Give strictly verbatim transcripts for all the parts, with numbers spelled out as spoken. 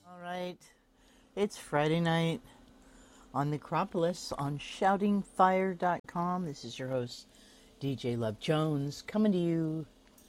All right, it's Friday night on the Acropolis on shouting fire dot com. This is your host, D J Love Jones, coming to you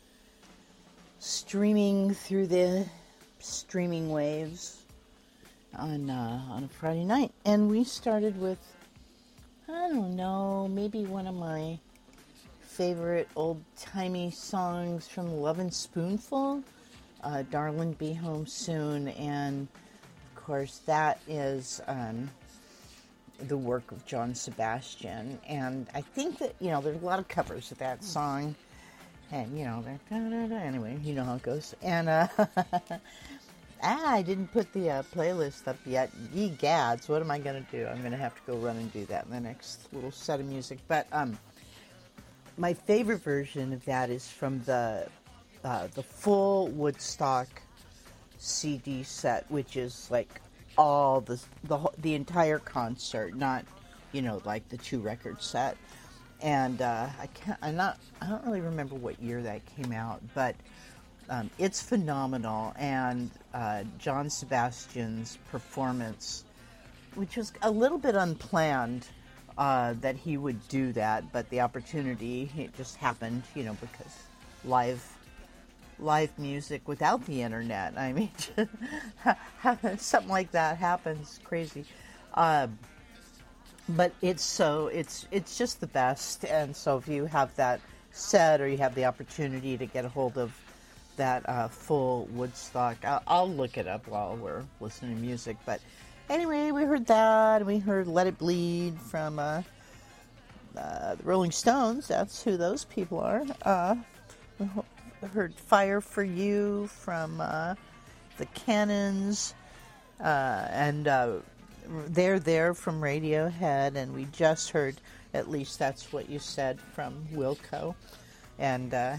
streaming through the streaming waves on uh, on a Friday night. And we started with, I don't know, maybe one of my favorite old-timey songs from Lovin' Spoonful, uh, Darlin' Be Home Soon, and of course that is um, the work of John Sebastian. And I think that, you know, there's a lot of covers of that song, and, you know, da, da, da, anyway, you know how it goes. And uh, ah, I didn't put the uh, playlist up yet. Ye gads, what am I going to do? I'm going to have to go run and do that in the next little set of music. But um, my favorite version of that is from the uh, the full Woodstock C D set, which is like all the the the entire concert, not, you know, like the two record set. And uh, I can't, I'm not, I don't really remember what year that came out, but um, it's phenomenal. And uh, John Sebastian's performance, which was a little bit unplanned, uh, that he would do that, but the opportunity, it just happened, you know, because live live music without the internet, I mean, something like that happens, crazy. Uh, but it's so, it's it's just the best. And so if you have that set, or you have the opportunity to get a hold of that uh, full Woodstock, I'll, I'll look it up while we're listening to music. But anyway, we heard that, and we heard Let It Bleed from uh, uh, the Rolling Stones. That's who those people are. Uh, we heard Fire for You from uh, the Cannons, uh, and uh, They're There from Radiohead, and we just heard At Least That's What You Said from Wilco. And uh,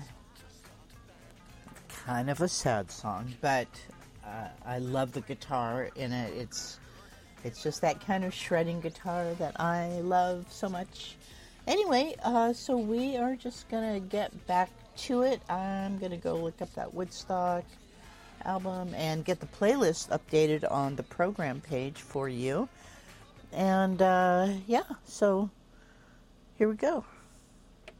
kind of a sad song, but uh, I love the guitar in it. It's It's just that kind of shredding guitar that I love so much. Anyway, uh, so we are just going to get back to it. I'm going to go look up that Woodstock album and get the playlist updated on the program page for you. And, uh, yeah, so here we go.